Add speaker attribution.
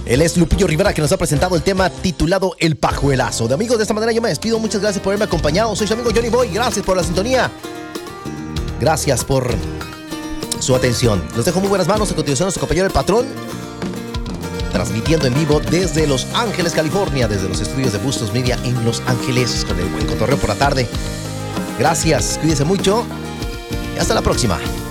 Speaker 1: Él es Lupillo Rivera, que nos ha presentado el tema titulado El Pajuelazo. De amigos, de esta manera yo me despido. Muchas gracias por haberme acompañado. Soy su amigo Johnny Boy. Gracias por la sintonía. Gracias por su atención. Los dejo muy buenas manos. A continuación, nuestro compañero El Patrón, transmitiendo en vivo desde Los Ángeles, California, desde los estudios de Bustos Media en Los Ángeles, con el buen cotorreo por la tarde. Gracias, cuídense mucho y hasta la próxima.